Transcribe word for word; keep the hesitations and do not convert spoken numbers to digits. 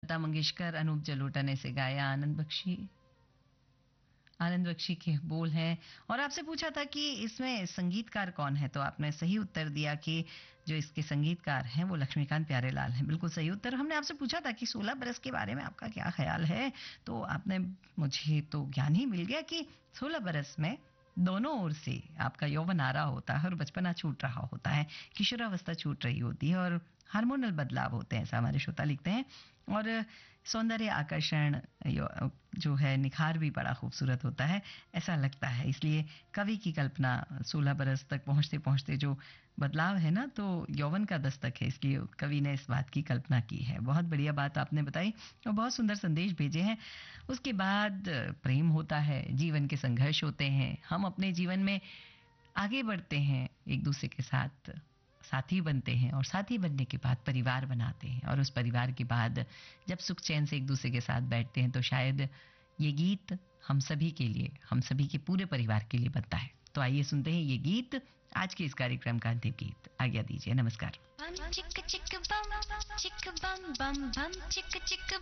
लता मंगेशकर, अनूप जलोटा ने इसे गाया। आनंद बख्शी आनंद बख्शी के बोल हैं। और आपसे पूछा था कि इसमें संगीतकार कौन है, तो आपने सही उत्तर दिया कि जो इसके संगीतकार हैं वो लक्ष्मीकांत प्यारेलाल हैं। बिल्कुल सही उत्तर। हमने आपसे पूछा था कि सोलह बरस के बारे में आपका क्या ख्याल है, तो आपने मुझे तो ज्ञान ही मिल गया कि सोलह बरस में दोनों ओर से आपका यौवन आ रहा होता है और बचपना छूट रहा होता है, किशोरावस्था छूट रही होती है और हार्मोनल बदलाव होते हैं, ऐसा हमारे श्रोता लिखते हैं। और सौंदर्य आकर्षण जो है, निखार भी बड़ा खूबसूरत होता है, ऐसा लगता है। इसलिए कवि की कल्पना सोलह बरस तक पहुंचते पहुंचते जो बदलाव है ना, तो यौवन का दस्तक है, इसलिए कवि ने इस बात की कल्पना की है। बहुत बढ़िया बात आपने बताई और बहुत सुंदर संदेश भेजे हैं। उसके बाद प्रेम होता है, जीवन के संघर्ष होते हैं, हम अपने जीवन में आगे बढ़ते हैं, एक दूसरे के साथ साथी बनते हैं और साथी बनने के बाद परिवार बनाते हैं और उस परिवार के बाद जब सुख चैन से एक दूसरे के साथ बैठते हैं तो शायद ये गीत हम सभी के लिए, हम सभी के पूरे परिवार के लिए बनता है। तो आइए सुनते हैं ये गीत, आज के इस कार्यक्रम का अंतिम गीत। आज्ञा दीजिए, नमस्कार। चिक चिक बम चिक बम बम बम चिक चिक